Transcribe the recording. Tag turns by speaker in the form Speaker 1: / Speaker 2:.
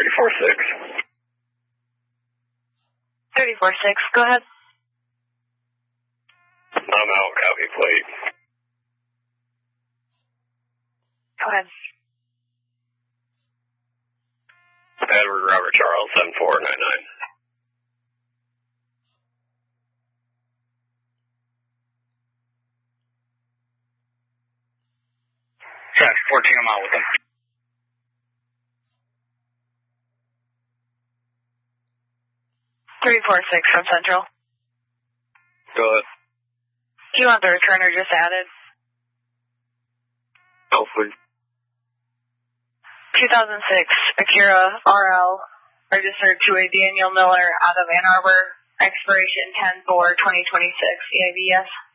Speaker 1: 34-6.
Speaker 2: 34-6, go ahead.
Speaker 1: I'm out, copy plate.
Speaker 2: Go ahead.
Speaker 1: Edward Robert Charles, 7499.
Speaker 3: Track 14, I'm out with him.
Speaker 2: Three, 4, 6 from Central.
Speaker 1: Go ahead.
Speaker 2: Do you want the returner just added?
Speaker 1: Hopefully.
Speaker 2: 2006 Acura RL, registered to a Daniel Miller out of Ann Arbor, expiration 10/4/2026, EAVS.